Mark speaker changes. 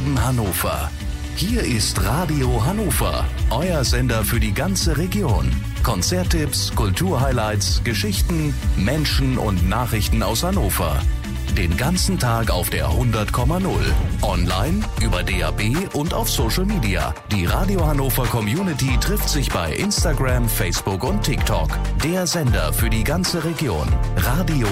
Speaker 1: lieben Hannover. Hier ist Radio Hannover, euer Sender für die ganze Region. Konzerttipps, Kulturhighlights, Geschichten, Menschen und Nachrichten aus Hannover. Den ganzen Tag auf der 100,0. Online, über DAB und auf Social Media. Die Radio Hannover Community trifft sich bei Instagram, Facebook und TikTok. Der Sender für die ganze Region. Radio